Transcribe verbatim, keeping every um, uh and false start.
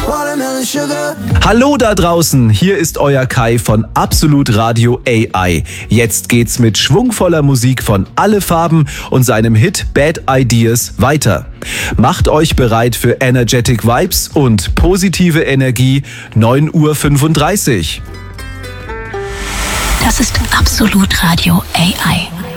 Watermelon sugar. Hallo da draußen, hier ist euer Kai von Absolut Radio A I. Jetzt geht's mit schwungvoller Musik von Alle Farben und seinem Hit Bad Ideas weiter. Macht euch bereit für Energetic Vibes und positive Energie, neun Uhr fünfunddreißig. Das ist Absolut Radio A I.